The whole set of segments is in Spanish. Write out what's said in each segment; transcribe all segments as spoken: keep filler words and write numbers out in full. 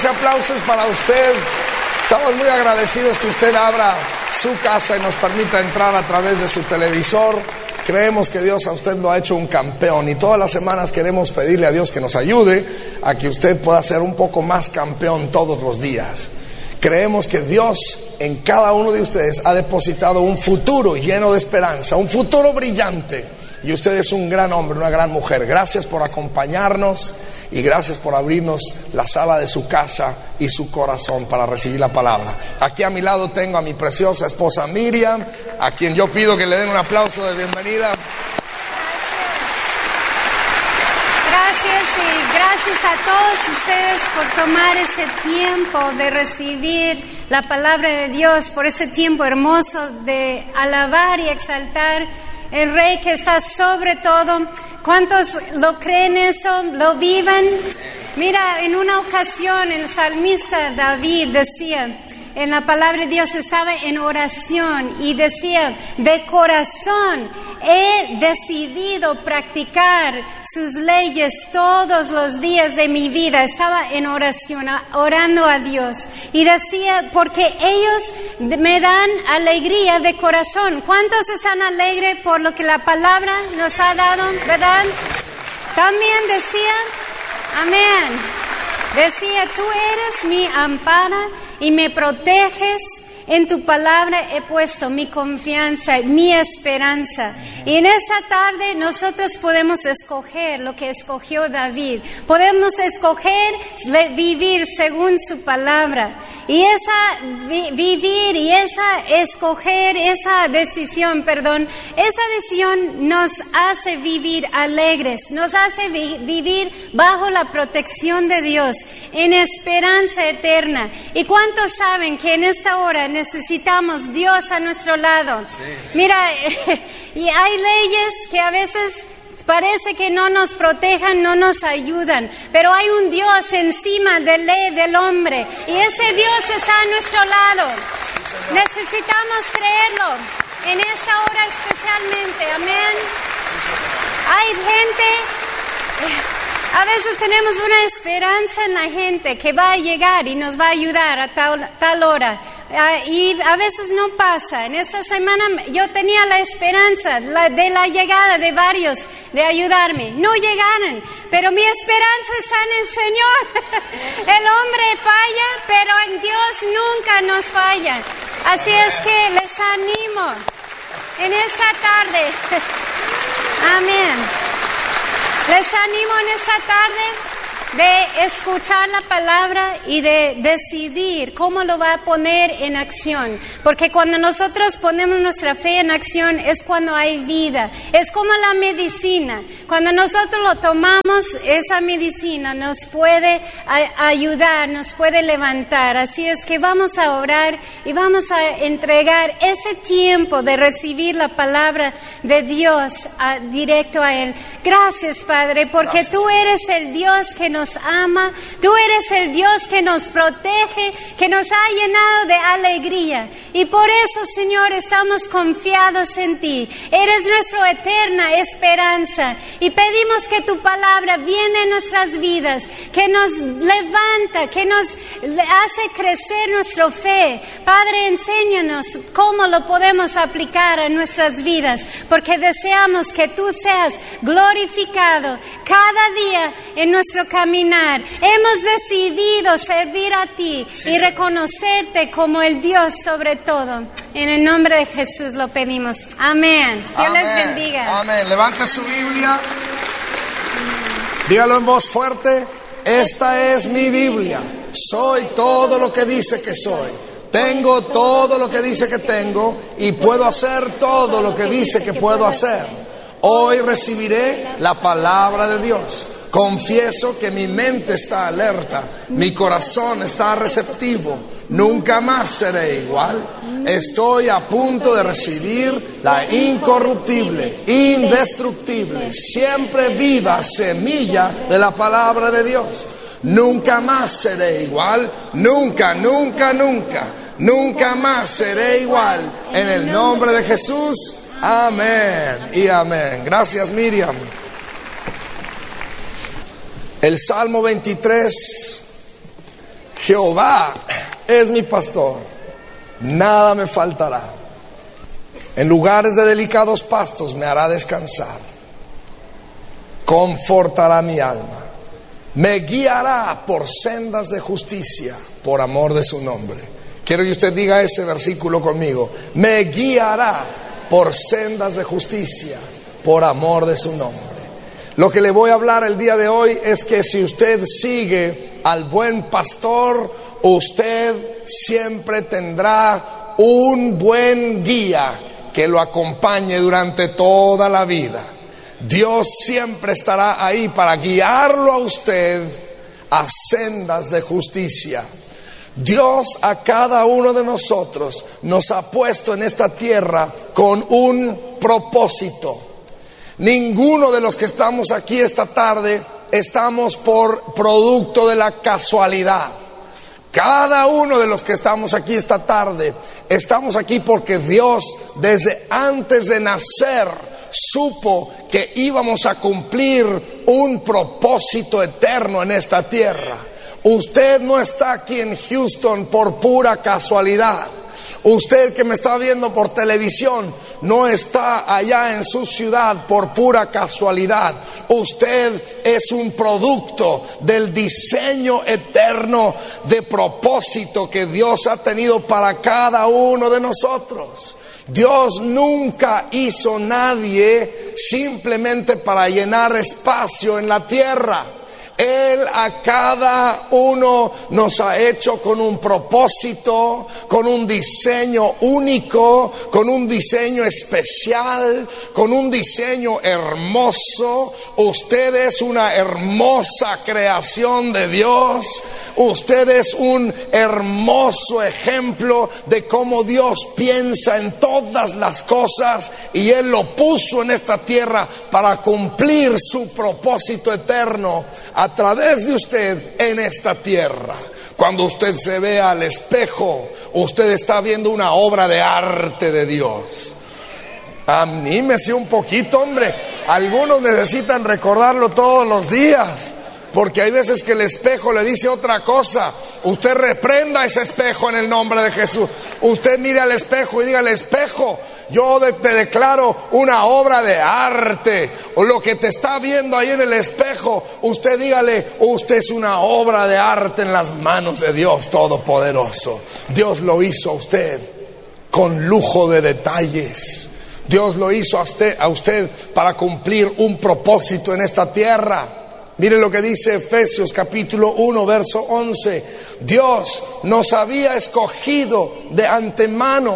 ese aplauso es para usted. Estamos muy agradecidos que usted abra su casa y nos permita entrar a través de su televisor. Creemos que Dios a usted lo ha hecho un campeón y todas las semanas queremos pedirle a Dios que nos ayude a que usted pueda ser un poco más campeón todos los días. Creemos que Dios en cada uno de ustedes ha depositado un futuro lleno de esperanza, un futuro brillante, y usted es un gran hombre, una gran mujer. Gracias por acompañarnos y gracias por abrirnos la sala de su casa y su corazón para recibir la palabra. Aquí a mi lado tengo a mi preciosa esposa Miriam, a quien yo pido que le den un aplauso de bienvenida. Gracias y gracias a todos ustedes por tomar ese tiempo de recibir la palabra de Dios, por ese tiempo hermoso de alabar y exaltar el Rey que está sobre todo. ¿Cuántos lo creen eso? ¿Lo viven? Mira, en una ocasión el salmista David decía, en la palabra de Dios estaba en oración y decía, de corazón he decidido practicar sus leyes todos los días de mi vida. Estaba en oración, orando a Dios. Y decía, porque ellos me dan alegría de corazón. ¿Cuántos están alegres por lo que la palabra nos ha dado, verdad? También decía, amén. Decía, tú eres mi amparo y me proteges. En tu palabra he puesto mi confianza, mi esperanza. Y en esa tarde nosotros podemos escoger lo que escogió David. Podemos escoger vivir según su palabra. Y esa vi, vivir y esa escoger, esa decisión, perdón, esa decisión nos hace vivir alegres, nos hace vi, vivir bajo la protección de Dios, en esperanza eterna. ¿Y cuántos saben que en esta hora necesitamos Dios a nuestro lado? Sí. Mira, y hay leyes que a veces parece que no nos protejan, no nos ayudan, pero hay un Dios encima de la ley del hombre y ese Dios está a nuestro lado. Sí, necesitamos creerlo en esta hora especialmente, amén. Sí, hay gente, a veces tenemos una esperanza en la gente que va a llegar y nos va a ayudar a tal, tal hora. Uh, y a veces no pasa. En esta semana yo tenía la esperanza la, de la llegada de varios de ayudarme. No llegaron, pero mi esperanza está en el Señor. El hombre falla, pero en Dios nunca nos falla. Así es que les animo en esta tarde. Amén. Les animo en esta tarde de escuchar la palabra y de decidir cómo lo va a poner en acción. Porque cuando nosotros ponemos nuestra fe en acción es cuando hay vida. Es como la medicina. Cuando nosotros lo tomamos, esa medicina nos puede a- ayudar, nos puede levantar. Así es que vamos a orar y vamos a entregar ese tiempo de recibir la palabra de Dios a, directo a Él. Gracias, Padre, porque Gracias. Tú eres el Dios que nos ama, tú eres el Dios que nos protege, que nos ha llenado de alegría. Y por eso, Señor, estamos confiados en ti. Eres nuestra eterna esperanza. Y pedimos que tu palabra viene en nuestras vidas, que nos levanta, que nos hace crecer nuestra fe. Padre, enséñanos cómo lo podemos aplicar a nuestras vidas, porque deseamos que tú seas glorificado cada día en nuestro caminar. Hemos decidido servir a ti sí, y reconocerte como el Dios sobre todo. En el nombre de Jesús lo pedimos. Amén. Dios Amén. les bendiga. Amén. Levante su Biblia. Dígalo en voz fuerte. Esta es mi Biblia. Soy todo lo que dice que soy. Tengo todo lo que dice que tengo y puedo hacer todo lo que dice que puedo hacer. Hoy recibiré la palabra de Dios. Confieso que mi mente está alerta, mi corazón está receptivo, nunca más seré igual. Estoy a punto de recibir la incorruptible, indestructible, siempre viva semilla de la palabra de Dios. Nunca más seré igual, nunca, nunca, nunca, nunca más seré igual. En el nombre de Jesús, amén y amén. Gracias, Miriam. El Salmo veintitrés, Jehová es mi pastor, nada me faltará. En lugares de delicados pastos me hará descansar. Confortará mi alma. Me guiará por sendas de justicia, por amor de su nombre. Quiero que usted diga ese versículo conmigo. Me guiará por sendas de justicia, por amor de su nombre. Lo que le voy a hablar el día de hoy es que si usted sigue al buen pastor, usted siempre tendrá un buen guía que lo acompañe durante toda la vida. Dios siempre estará ahí para guiarlo a usted a sendas de justicia. Dios a cada uno de nosotros nos ha puesto en esta tierra con un propósito. Ninguno de los que estamos aquí esta tarde estamos por producto de la casualidad. Cada uno de los que estamos aquí esta tarde estamos aquí porque Dios desde antes de nacer supo que íbamos a cumplir un propósito eterno en esta tierra. Usted no está aquí en Houston por pura casualidad. Usted que me está viendo por televisión no está allá en su ciudad por pura casualidad. Usted es un producto del diseño eterno de propósito que Dios ha tenido para cada uno de nosotros. Dios nunca hizo nadie simplemente para llenar espacio en la tierra. Él a cada uno nos ha hecho con un propósito, con un diseño único, con un diseño especial, con un diseño hermoso. Usted es una hermosa creación de Dios. Usted es un hermoso ejemplo de cómo Dios piensa en todas las cosas, y Él lo puso en esta tierra para cumplir su propósito eterno a través de usted en esta tierra. Cuando usted se ve al espejo, usted está viendo una obra de arte de Dios. Anímese un poquito, hombre. Algunos necesitan recordarlo todos los días, porque hay veces que el espejo le dice otra cosa. Usted reprenda ese espejo en el nombre de Jesús. Usted mire al espejo y diga: al espejo, yo te declaro una obra de arte. O lo que te está viendo ahí en el espejo, usted dígale: usted es una obra de arte en las manos de Dios Todopoderoso. Dios lo hizo a usted con lujo de detalles. Dios lo hizo a usted, a usted para cumplir un propósito en esta tierra. Mire lo que dice Efesios capítulo uno verso once. Dios nos había escogido de antemano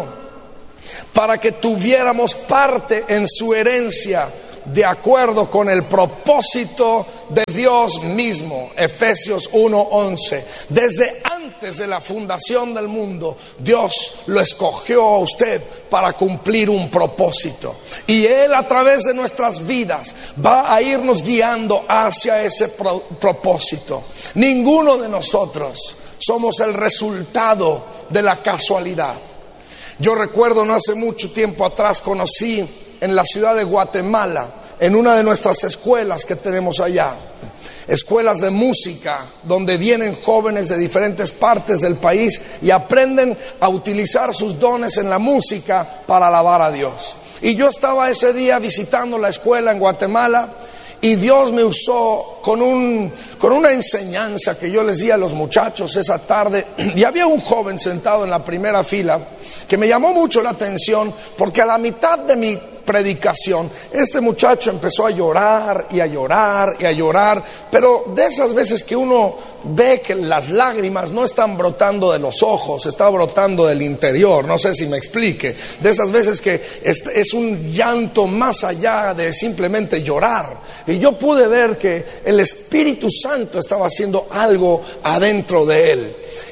para que tuviéramos parte en su herencia, de acuerdo con el propósito de Dios mismo. Efesios uno once. Desde antes de la fundación del mundo, Dios lo escogió a usted para cumplir un propósito, y Él a través de nuestras vidas va a irnos guiando hacia ese pro- propósito. Ninguno de nosotros somos el resultado de la casualidad. Yo recuerdo, no hace mucho tiempo atrás, conocí en la ciudad de Guatemala, en una de nuestras escuelas que tenemos allá, escuelas de música, donde vienen jóvenes de diferentes partes del país y aprenden a utilizar sus dones en la música para alabar a Dios. Y yo estaba ese día visitando la escuela en Guatemala, y Dios me usó con, un, con una enseñanza que yo les di a los muchachos esa tarde. Y había un joven sentado en la primera fila que me llamó mucho la atención, porque a la mitad de mi predicación este muchacho empezó a llorar y a llorar y a llorar, pero de esas veces que uno ve que las lágrimas no están brotando de los ojos, está brotando del interior. No sé si me explique. De esas veces que es, es un llanto más allá de simplemente llorar. Y yo pude ver que el Espíritu Santo estaba haciendo algo adentro de él.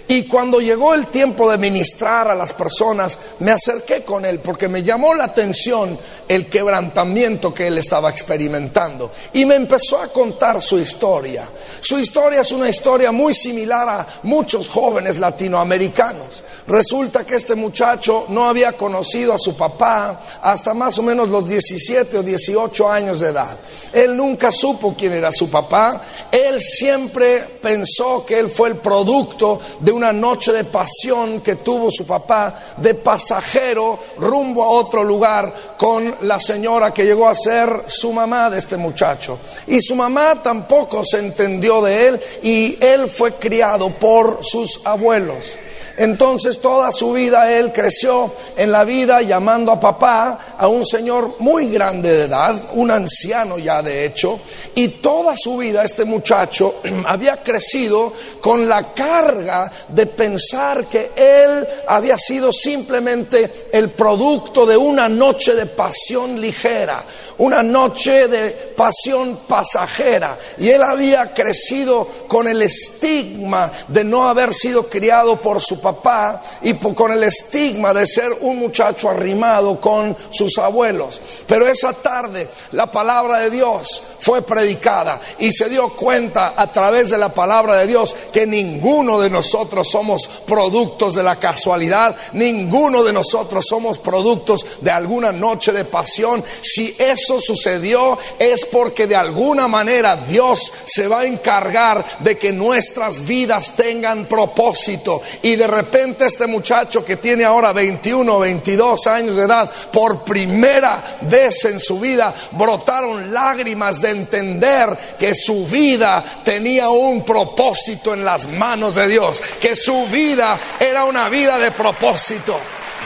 Y cuando llegó el tiempo de ministrar a las personas, me acerqué con él porque me llamó la atención el quebrantamiento que él estaba experimentando. Y me empezó a contar su historia. Su historia es una historia muy similar a muchos jóvenes latinoamericanos. Resulta que este muchacho no había conocido a su papá hasta más o menos los diecisiete o dieciocho años de edad. Él nunca supo quién era su papá. Él siempre pensó que él fue el producto de una noche de pasión que tuvo su papá de pasajero rumbo a otro lugar con la señora que llegó a ser su mamá de este muchacho. Y su mamá tampoco se entendió de él y él fue criado por sus abuelos. Entonces toda su vida él creció en la vida llamando a papá a un señor muy grande de edad, un anciano ya de hecho, y toda su vida este muchacho había crecido con la carga de pensar que él había sido simplemente el producto de una noche de pasión ligera, una noche de pasión pasajera, y él había crecido con el estigma de no haber sido criado por su papá y con el estigma de ser un muchacho arrimado con sus abuelos. Pero esa tarde la palabra de Dios fue predicada y se dio cuenta a través de la palabra de Dios que ninguno de nosotros somos productos de la casualidad, ninguno de nosotros somos productos de alguna noche de pasión. Si eso sucedió es porque de alguna manera Dios se va a encargar de que nuestras vidas tengan propósito. Y de repente este muchacho que tiene ahora veintiuno o veintidós años de edad, por primera vez en su vida brotaron lágrimas de entender que su vida tenía un propósito en las manos de Dios, que su vida era una vida de propósito.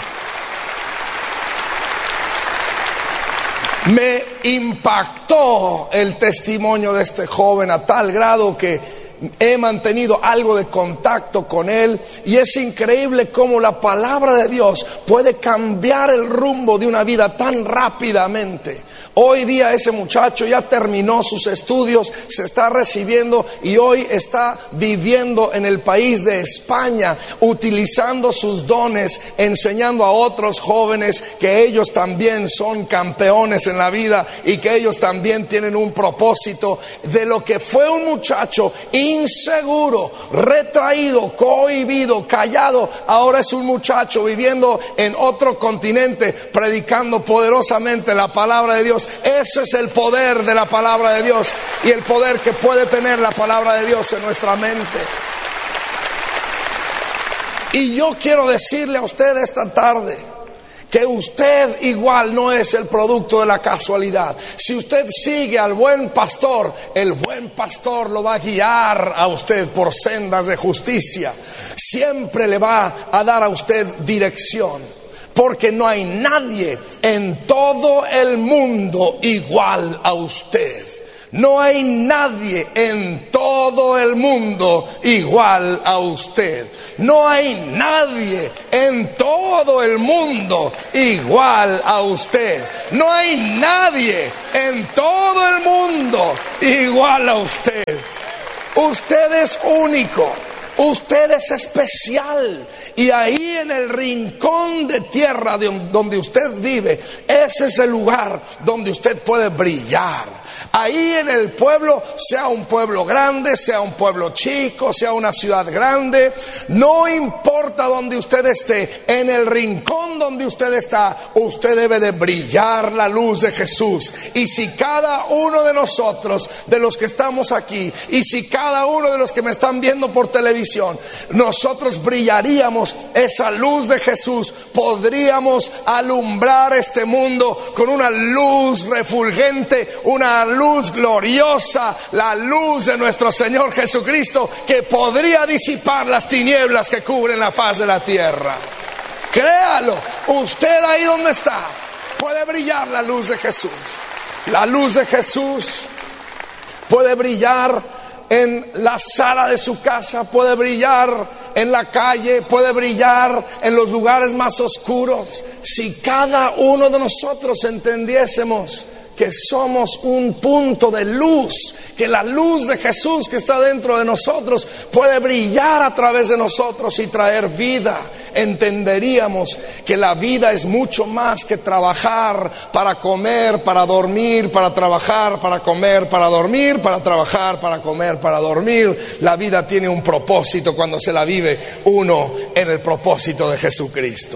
Me impactó el testimonio de este joven a tal grado que he mantenido algo de contacto con él, y es increíble cómo la palabra de Dios puede cambiar el rumbo de una vida tan rápidamente. Hoy día ese muchacho ya terminó sus estudios, se está recibiendo y hoy está viviendo en el país de España, utilizando sus dones, enseñando a otros jóvenes que ellos también son campeones en la vida y que ellos también tienen un propósito. De lo que fue un muchacho inseguro, retraído, cohibido, callado, ahora es un muchacho viviendo en otro continente, predicando poderosamente la palabra de Dios. Ese es el poder de la palabra de Dios y el poder que puede tener la palabra de Dios en nuestra mente. Y yo quiero decirle a usted esta tarde que usted igual no es el producto de la casualidad. Si usted sigue al buen pastor, el buen pastor lo va a guiar a usted por sendas de justicia. Siempre le va a dar a usted dirección. Porque no hay nadie en todo el mundo igual a usted. No hay nadie en todo el mundo igual a usted. No hay nadie en todo el mundo igual a usted. No hay nadie en todo el mundo igual a usted. Usted es único. Usted es especial, y ahí en el rincón de tierra de donde usted vive, ese es el lugar donde usted puede brillar. Ahí en el pueblo, sea un pueblo grande, sea un pueblo chico, sea una ciudad grande, no importa donde usted esté, en el rincón donde usted está, usted debe de brillar la luz de Jesús. Y si cada uno de nosotros, de los que estamos aquí, y si cada uno de los que me están viendo por televisión, nosotros brillaríamos esa luz de Jesús, podríamos alumbrar este mundo con una luz refulgente, una luz gloriosa, la luz de nuestro Señor Jesucristo, que podría disipar las tinieblas que cubren la faz de la tierra. Créalo, usted ahí donde está puede brillar la luz de Jesús. La luz de Jesús puede brillar en la sala de su casa, puede brillar en la calle, puede brillar en los lugares más oscuros. Si cada uno de nosotros entendiésemos que somos un punto de luz, que la luz de Jesús que está dentro de nosotros puede brillar a través de nosotros y traer vida, entenderíamos que la vida es mucho más que trabajar para comer, para dormir, para trabajar, para comer, para dormir, para trabajar, para comer, para dormir. La vida tiene un propósito cuando se la vive uno en el propósito de Jesucristo.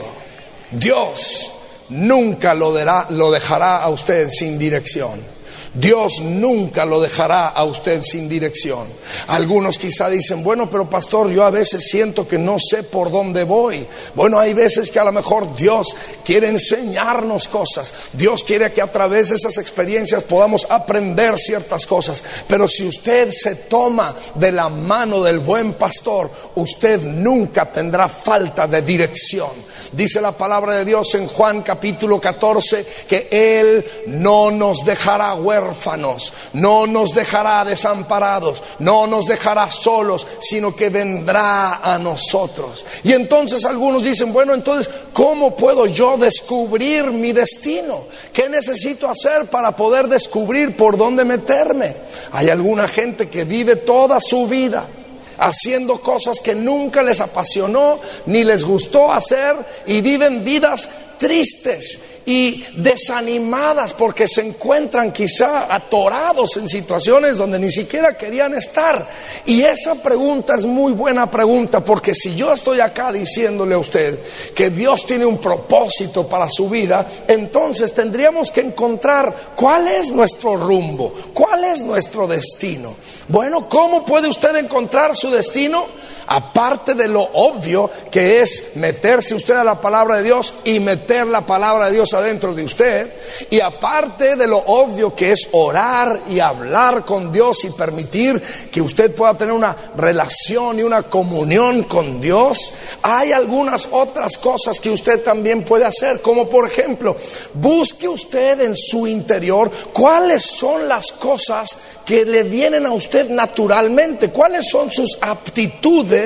Dios nunca lo, dará, lo dejará a usted sin dirección. Dios nunca lo dejará a usted sin dirección. Algunos quizá dicen, bueno, pero pastor, yo a veces siento que no sé por dónde voy. Bueno, hay veces que a lo mejor Dios quiere enseñarnos cosas. Dios quiere que a través de esas experiencias podamos aprender ciertas cosas. Pero si usted se toma de la mano del buen pastor, usted nunca tendrá falta de dirección. Dice la palabra de Dios en Juan capítulo catorce que Él no nos dejará huérfanos, no nos dejará desamparados, no nos dejará solos, sino que vendrá a nosotros. Y entonces algunos dicen, bueno, entonces, ¿cómo puedo yo descubrir mi destino? ¿Qué necesito hacer para poder descubrir por dónde meterme? Hay alguna gente que vive toda su vida haciendo cosas que nunca les apasionó ni les gustó hacer, y viven vidas tristes y desanimadas porque se encuentran quizá atorados en situaciones donde ni siquiera querían estar. Y esa pregunta es muy buena pregunta, porque si yo estoy acá diciéndole a usted que Dios tiene un propósito para su vida, entonces tendríamos que encontrar cuál es nuestro rumbo, cuál es nuestro destino. Bueno, ¿cómo puede usted encontrar su destino? Aparte de lo obvio que es meterse usted a la palabra de Dios y meter la palabra de Dios adentro de usted, y aparte de lo obvio que es orar y hablar con Dios y permitir que usted pueda tener una relación y una comunión con Dios, hay algunas otras cosas que usted también puede hacer, como por ejemplo, busque usted en su interior cuáles son las cosas que le vienen a usted naturalmente, cuáles son sus aptitudes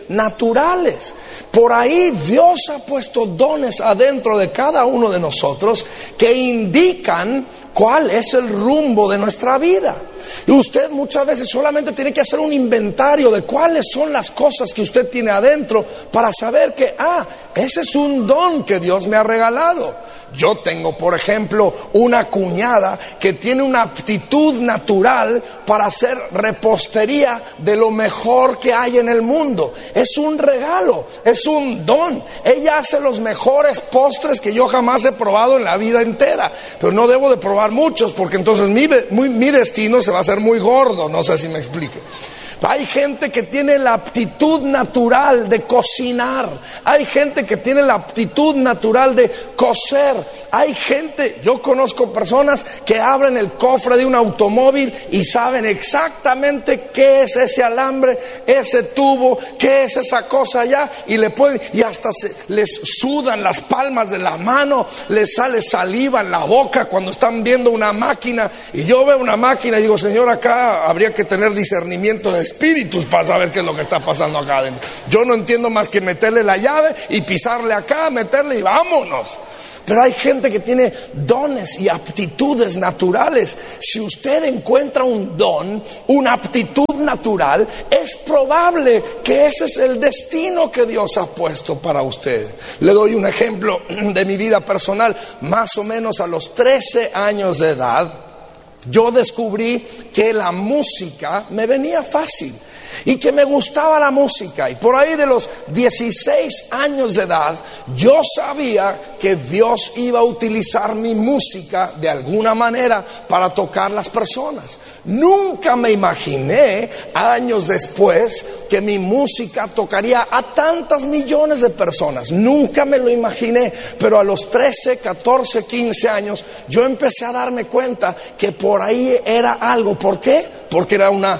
naturales. Por ahí Dios ha puesto dones adentro de cada uno de nosotros que indican cuál es el rumbo de nuestra vida. Y usted muchas veces solamente tiene que hacer un inventario de cuáles son las cosas que usted tiene adentro para saber que, ah, ese es un don que Dios me ha regalado. Yo tengo, por ejemplo, una cuñada que tiene una aptitud natural para hacer repostería de lo mejor que hay en el mundo. Es un regalo, es un don. Ella hace los mejores postres que yo jamás he probado en la vida entera. Pero no debo de probar muchos, porque entonces mi, mi, mi destino se va a hacer muy gordo. No sé si me explico. Hay gente que tiene la aptitud natural de cocinar. Hay gente que tiene la aptitud natural de coser. Hay gente, yo conozco personas que abren el cofre de un automóvil y saben exactamente qué es ese alambre, ese tubo, qué es esa cosa allá, y le pueden, y hasta se, les sudan las palmas de la mano, les sale saliva en la boca cuando están viendo una máquina. Y yo veo una máquina y digo, Señor, acá habría que tener discernimiento de espíritus para saber qué es lo que está pasando acá adentro. Yo no entiendo más que meterle la llave y pisarle acá, meterle y vámonos. Pero hay gente que tiene dones y aptitudes naturales. Si usted encuentra un don, una aptitud natural, es probable que ese es el destino que Dios ha puesto para usted. Le doy un ejemplo de mi vida personal. Más o menos a los trece años de edad, yo descubrí que la música me venía fácil y que me gustaba la música. Y por ahí de los dieciséis años de edad, yo sabía que Dios iba a utilizar mi música de alguna manera para tocar las personas. Nunca me imaginé, años después, que mi música tocaría a tantas millones de personas. Nunca me lo imaginé. Pero a los trece, catorce, quince años, yo empecé a darme cuenta que por ahí era algo. ¿Por qué? Porque era una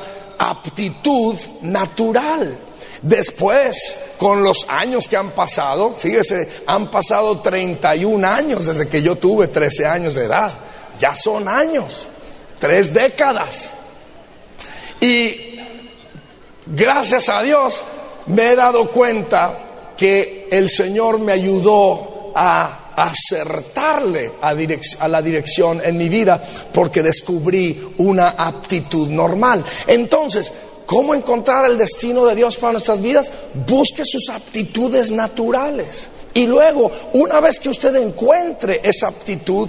aptitud natural. Después, con los años que han pasado, fíjese, han pasado treinta y un años desde que yo tuve trece años de edad. Ya son años, tres décadas. Y gracias a Dios me he dado cuenta que el Señor me ayudó a acertarle a, direc- a la dirección en mi vida, porque descubrí una aptitud normal. Entonces, ¿cómo encontrar el destino de Dios para nuestras vidas? Busque sus aptitudes naturales. Y luego, una vez que usted encuentre esa aptitud,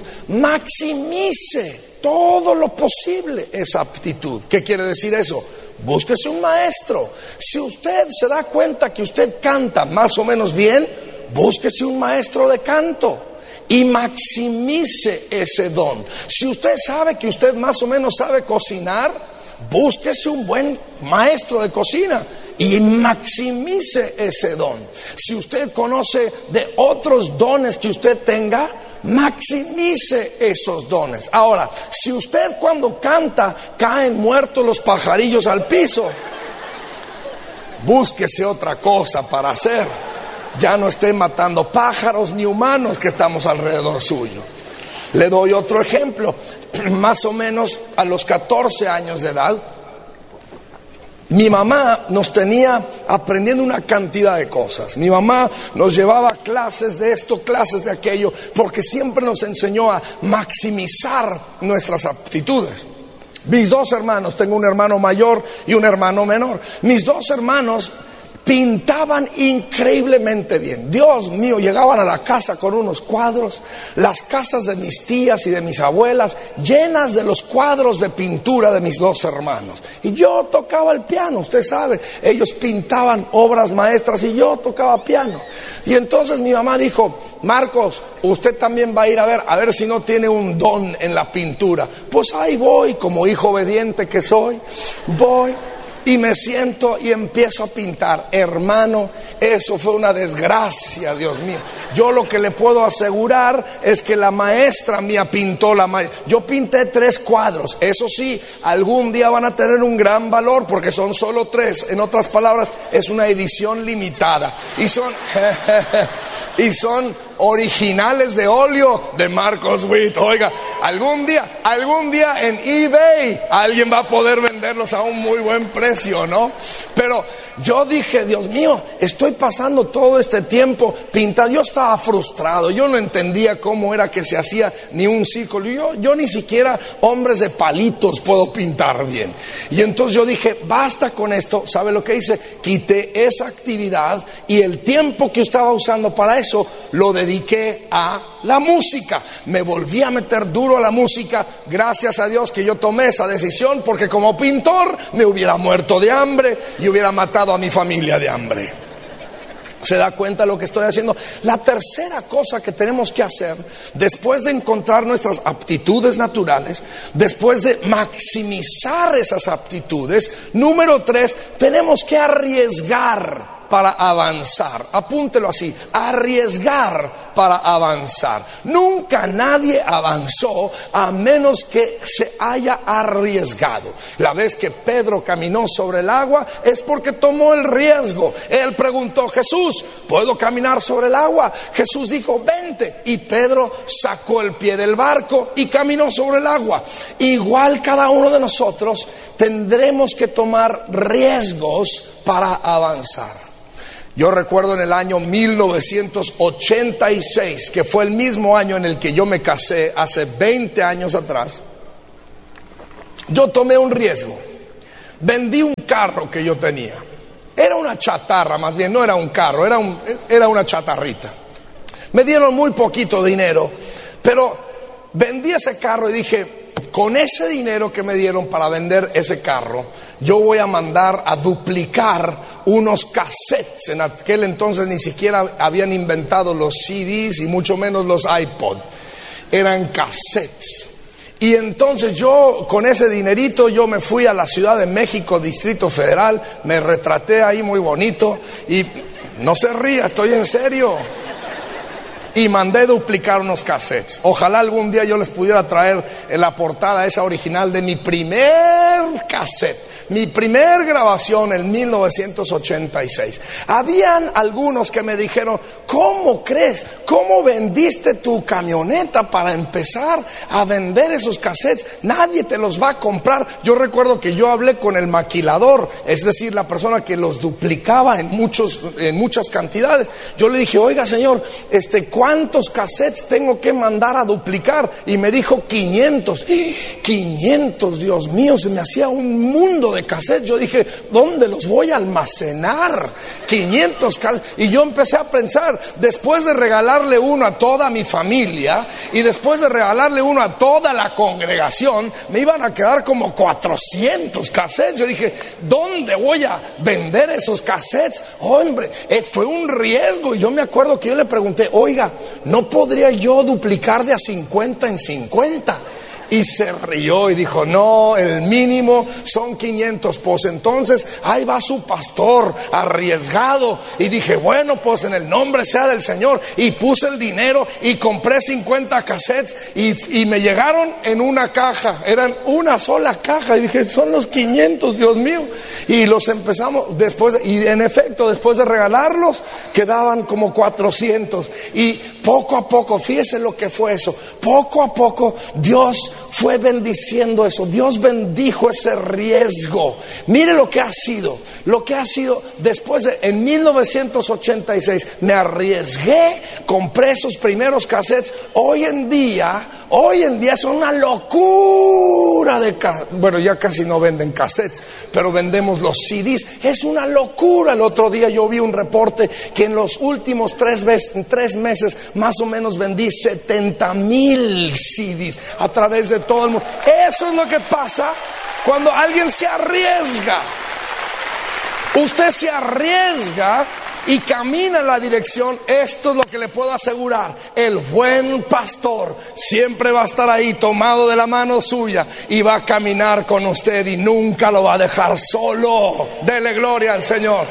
maximice todo lo posible esa aptitud. ¿Qué quiere decir eso? Búsquese un maestro. Si usted se da cuenta que usted canta más o menos bien, búsquese un maestro de canto y maximice ese don. Si usted sabe que usted más o menos sabe cocinar, búsquese un buen maestro de cocina y maximice ese don. Si usted conoce de otros dones que usted tenga, maximice esos dones. Ahora, si usted cuando canta caen muertos los pajarillos al piso, búsquese otra cosa para hacer. Ya no esté matando pájaros ni humanos que estamos alrededor suyo. Le doy otro ejemplo. Más o menos a los catorce años de edad, mi mamá nos tenía aprendiendo una cantidad de cosas. Mi mamá nos llevaba clases de esto, clases de aquello, porque siempre nos enseñó a maximizar nuestras aptitudes. Mis dos hermanos, tengo un hermano mayor y un hermano menor. Mis dos hermanos pintaban increíblemente bien. Dios mío, llegaban a la casa con unos cuadros. Las casas de mis tías y de mis abuelas llenas de los cuadros de pintura de mis dos hermanos. Y yo tocaba el piano, usted sabe. Ellos pintaban obras maestras y yo tocaba piano. Y entonces mi mamá dijo: Marcos, usted también va a ir a ver, a ver si no tiene un don en la pintura. Pues ahí voy, como hijo obediente que soy, voy. Y me siento y empiezo a pintar. Hermano, eso fue una desgracia, Dios mío. Yo lo que le puedo asegurar es que la maestra mía pintó la ma- Yo pinté tres cuadros. Eso sí, algún día van a tener un gran valor porque son solo tres. En otras palabras, es una edición limitada. Y son... y son originales de óleo de Marcos Witt. Oiga, algún día, algún día en eBay alguien va a poder venderlos a un muy buen precio, ¿no? Pero yo dije: Dios mío, estoy pasando todo este tiempo pintando. Yo estaba frustrado, yo no entendía cómo era que se hacía ni un círculo. Yo, yo ni siquiera hombres de palitos puedo pintar bien. Y entonces yo dije: basta con esto. ¿Sabe lo que hice? Quité esa actividad y el tiempo que estaba usando para eso lo dediqué a la música. Me volví a meter duro a la música. Gracias a Dios que yo tomé esa decisión, porque como pintor me hubiera muerto de hambre y hubiera matado a mi familia de hambre. ¿Se da cuenta de lo que estoy haciendo? La tercera cosa que tenemos que hacer, después de encontrar nuestras aptitudes naturales, después de maximizar esas aptitudes, número tres, tenemos que arriesgar para avanzar. Apúntelo así: arriesgar para avanzar. Nunca nadie avanzó a menos que se haya arriesgado. La vez que Pedro caminó sobre el agua es porque tomó el riesgo. Él preguntó: Jesús, ¿puedo caminar sobre el agua? Jesús dijo: vente. Y Pedro sacó el pie del barco y caminó sobre el agua. Igual cada uno de nosotros tendremos que tomar riesgos para avanzar. Yo recuerdo en el año mil novecientos ochenta y seis, que fue el mismo año en el que yo me casé, hace veinte años atrás, yo tomé un riesgo. Vendí un carro que yo tenía. Era una chatarra, más bien, no era un carro, era, un, era una chatarrita. Me dieron muy poquito dinero, pero vendí ese carro y dije: con ese dinero que me dieron para vender ese carro, yo voy a mandar a duplicar unos cassettes. En aquel entonces ni siquiera habían inventado los C Ds y mucho menos los iPod. Eran cassettes. Y entonces yo, con ese dinerito, yo me fui a la Ciudad de México, Distrito Federal. Me retraté ahí muy bonito. Y no se ría, estoy en serio. Y mandé duplicar unos cassettes. Ojalá algún día yo les pudiera traer en la portada esa original de mi primer cassette. mi primer grabación en mil novecientos ochenta y seis. Habían algunos que me dijeron: ¿cómo crees? ¿Cómo vendiste tu camioneta para empezar a vender esos cassettes? Nadie te los va a comprar. Yo recuerdo que yo hablé con el maquilador, es decir, la persona que los duplicaba en muchos, en muchas cantidades. Yo le dije: oiga, señor, este, ¿cuántos cassettes tengo que mandar a duplicar? Y me dijo quinientos. quinientos, Dios mío, se me hacía un mundo de cassettes. Yo dije: ¿dónde los voy a almacenar? quinientos cassettes. Y yo empecé a pensar, después de regalarle uno a toda mi familia y después de regalarle uno a toda la congregación, me iban a quedar como cuatrocientos cassettes. Yo dije: ¿dónde voy a vender esos cassettes? Hombre, eh, fue un riesgo. Y yo me acuerdo que yo le pregunté: oiga, ¿no podría yo duplicar de a cincuenta en cincuenta? Y se rió y dijo: no, el mínimo son quinientos. Pues entonces ahí va su pastor arriesgado. Y dije: bueno, pues en el nombre sea del Señor. Y puse el dinero y compré cincuenta cassettes y, y me llegaron en una caja. Eran una sola caja. Y dije: son los quinientos, Dios mío. Y los empezamos después, y en efecto, después de regalarlos, quedaban como cuatrocientos. Y poco a poco, fíjese lo que fue eso. Poco a poco Dios fue bendiciendo eso. Dios bendijo ese riesgo. Mire lo que ha sido, lo que ha sido después de, en mil novecientos ochenta y seis, me arriesgué, compré esos primeros cassettes. Hoy en día, hoy en día es una locura de ca- bueno, ya casi no venden cassettes, pero vendemos los C Ds. Es una locura. El otro día yo vi un reporte que en los últimos tres, veces, tres meses más o menos vendí setenta mil C Ds a través de todo el mundo. Eso es lo que pasa cuando alguien se arriesga. Usted se arriesga y camina en la dirección. Esto es lo que le puedo asegurar: el buen pastor siempre va a estar ahí tomado de la mano suya y va a caminar con usted y nunca lo va a dejar solo. Dele gloria al Señor.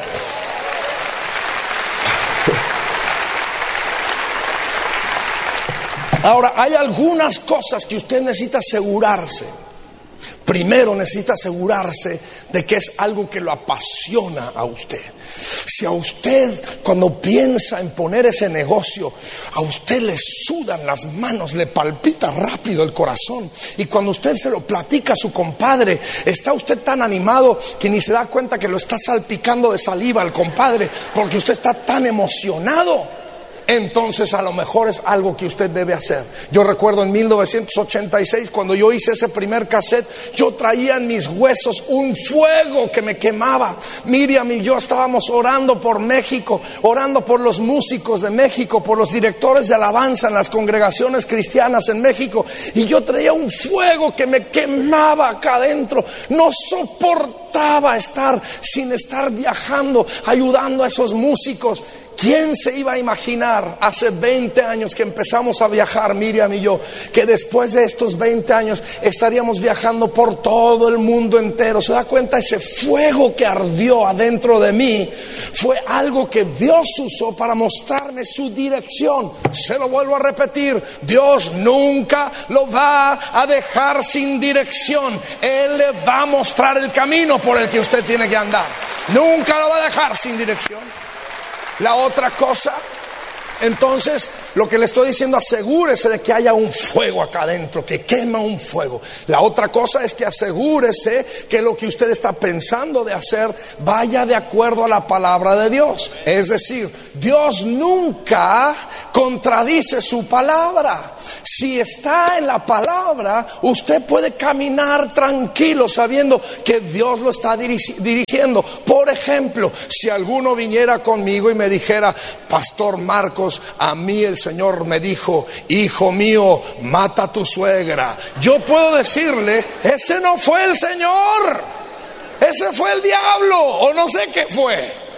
Ahora, hay algunas cosas que usted necesita asegurarse. Primero, necesita asegurarse de que es algo que lo apasiona a usted. Si a usted, cuando piensa en poner ese negocio, a usted le sudan las manos, le palpita rápido el corazón, y cuando usted se lo platica a su compadre, está usted tan animado que ni se da cuenta que lo está salpicando de saliva al compadre, porque usted está tan emocionado. Entonces a lo mejor es algo que usted debe hacer. Yo recuerdo en mil novecientos ochenta y seis, cuando yo hice ese primer cassette, yo traía en mis huesos un fuego que me quemaba. Miriam y yo estábamos orando por México, orando por los músicos de México, por los directores de alabanza en las congregaciones cristianas en México, y yo traía un fuego que me quemaba acá adentro. No soportaba estar sin estar viajando, ayudando a esos músicos. ¿Quién se iba a imaginar hace veinte años que empezamos a viajar, Miriam y yo, que después de estos veinte años estaríamos viajando por todo el mundo entero? ¿Se da cuenta? Ese fuego que ardió adentro de mí fue algo que Dios usó para mostrarme su dirección. Se lo vuelvo a repetir: Dios nunca lo va a dejar sin dirección. Él le va a mostrar el camino por el que usted tiene que andar. Nunca lo va a dejar sin dirección. La otra cosa, entonces, lo que le estoy diciendo, asegúrese de que haya un fuego acá adentro, que quema un fuego. La otra cosa es que asegúrese que lo que usted está pensando de hacer vaya de acuerdo a la palabra de Dios. Es decir, Dios nunca contradice su palabra. Si está en la palabra, usted puede caminar tranquilo sabiendo que Dios lo está dirigiendo. Por ejemplo, si alguno viniera conmigo y me dijera: Pastor Marcos, a mí el Señor me dijo, hijo mío, mata a tu suegra. Yo puedo decirle: ese no fue el Señor, ese fue el diablo, o no sé qué fue.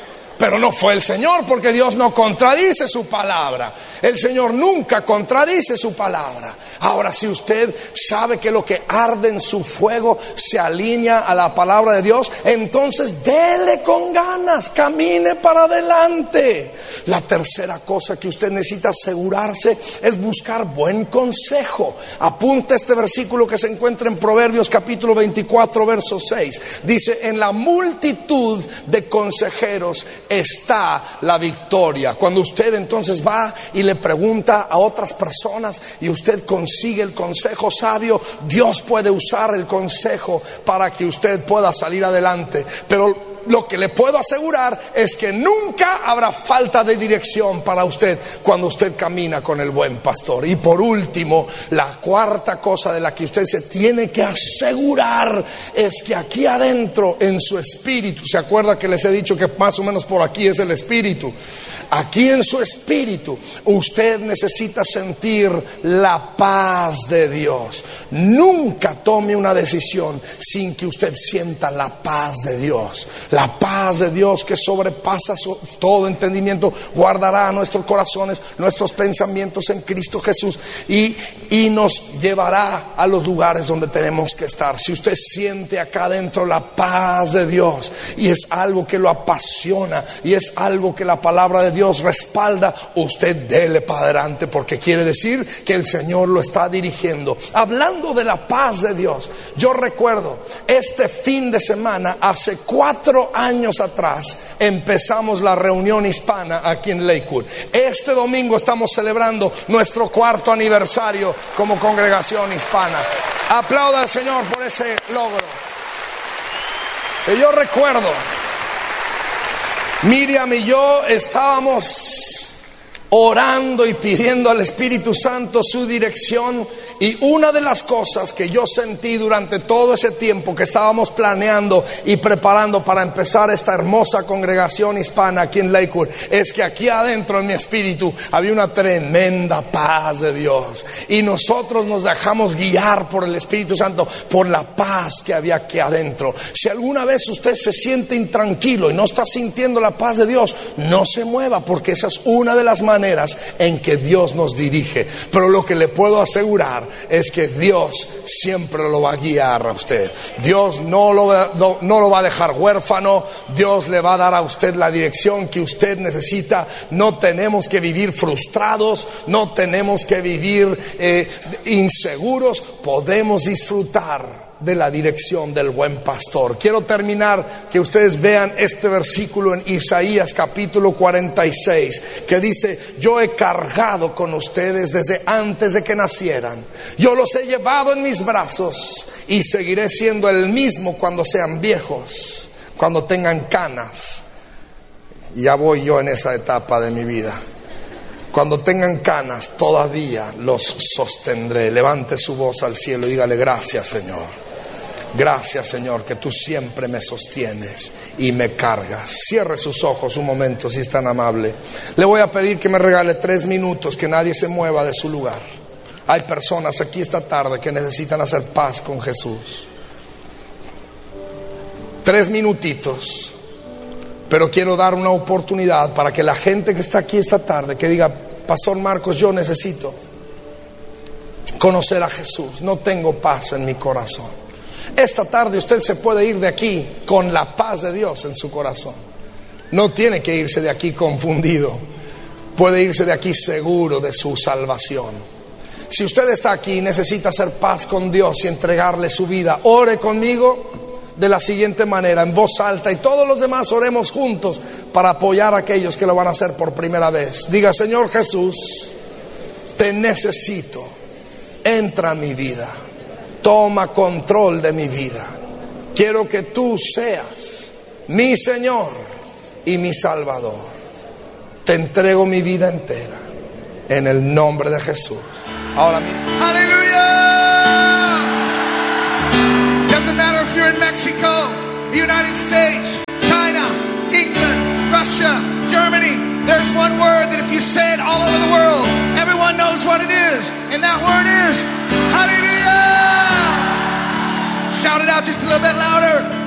pero no fue el Señor, porque Dios no contradice su palabra. El Señor nunca contradice su palabra. Ahora, si usted sabe que lo que arde en su fuego se alinea a la palabra de Dios, entonces dele con ganas, camine para adelante. La tercera cosa que usted necesita asegurarse es buscar buen consejo. Apunta este versículo que se encuentra en Proverbios capítulo veinticuatro, verso seis. Dice: en la multitud de consejeros está la victoria. Cuando usted entonces va y le pregunta a otras personas y usted consigue el consejo sabio, Dios puede usar el consejo para que usted pueda salir adelante. Pero lo que le puedo asegurar es que nunca habrá falta de dirección para usted cuando usted camina con el buen pastor. Y por último, la cuarta cosa de la que usted se tiene que asegurar es que aquí adentro, en su espíritu, ¿se acuerda que les he dicho que más o menos por aquí es el espíritu? Aquí en su espíritu usted necesita sentir la paz de Dios. Nunca tome una decisión sin que usted sienta la paz de Dios. La paz de Dios que sobrepasa todo entendimiento guardará nuestros corazones, nuestros pensamientos en Cristo Jesús, y, y nos llevará a los lugares donde tenemos que estar. Si usted siente acá adentro la paz de Dios y es algo que lo apasiona y es algo que la palabra de Dios respalda, usted dele para adelante, porque quiere decir que el Señor lo está dirigiendo. Hablando de la paz de Dios, yo recuerdo este fin de semana, hace cuatro años atrás, empezamos la reunión hispana aquí en Lakewood. Este domingo estamos celebrando nuestro cuarto aniversario como congregación hispana. Aplauda al Señor por ese logro. Y yo recuerdo, Miriam y yo estábamos orando y pidiendo al Espíritu Santo su dirección, y una de las cosas que yo sentí durante todo ese tiempo que estábamos planeando y preparando para empezar esta hermosa congregación hispana aquí en Lakewood es que aquí adentro en mi espíritu había una tremenda paz de Dios, y nosotros nos dejamos guiar por el Espíritu Santo por la paz que había aquí adentro. Si alguna vez usted se siente intranquilo y no está sintiendo la paz de Dios, no se mueva, porque esa es una de las maneras en que Dios nos dirige. Pero lo que le puedo asegurar es que Dios siempre lo va a guiar a usted. Dios no lo, no, no lo va a dejar huérfano. Dios le va a dar a usted la dirección que usted necesita. No tenemos que vivir frustrados, no tenemos que vivir eh, inseguros. Podemos disfrutar de la dirección del buen pastor. Quiero terminar que ustedes vean este versículo en Isaías capítulo cuarenta y seis, que dice: yo he cargado con ustedes desde antes de que nacieran, yo los he llevado en mis brazos, y seguiré siendo el mismo cuando sean viejos, cuando tengan canas. Ya voy yo en esa etapa de mi vida. Cuando tengan canas, todavía los sostendré. Levante su voz al cielo y dígale: gracias, Señor. Gracias, Señor, que tú siempre me sostienes y me cargas. Cierre sus ojos un momento, si es tan amable. Le voy a pedir que me regale tres minutos, que nadie se mueva de su lugar. Hay personas aquí esta tarde que necesitan hacer paz con Jesús. Tres minutitos. Pero quiero dar una oportunidad para que la gente que está aquí esta tarde, que diga: Pastor Marcos, yo necesito conocer a Jesús, no tengo paz en mi corazón. Esta tarde usted se puede ir de aquí con la paz de Dios en su corazón. No tiene que irse de aquí confundido. Puede irse de aquí seguro de su salvación. Si usted está aquí y necesita hacer paz con Dios y entregarle su vida, ore conmigo de la siguiente manera, en voz alta, y todos los demás oremos juntos para apoyar a aquellos que lo van a hacer por primera vez. Diga: Señor Jesús, te necesito, entra a mi vida, toma control de mi vida. Quiero que tú seas mi Señor y mi Salvador. Te entrego mi vida entera en el nombre de Jesús. Ahora mismo. Hallelujah! Doesn't matter if you're in Mexico, United States, China, England, Russia, Germany. There's one word that if you say it all over the world, everyone knows what it is, and that word is hallelujah. Shout it out just a little bit louder.